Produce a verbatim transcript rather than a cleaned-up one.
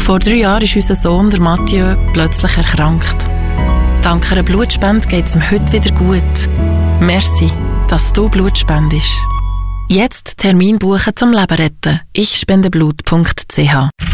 Vor drei Jahren ist unser Sohn, der Mathieu, plötzlich erkrankt. Dank einer Blutspende geht es ihm heute wieder gut. Merci, dass du Blut spendest. Jetzt Termin buchen zum Leben retten. ich spende blut punkt c h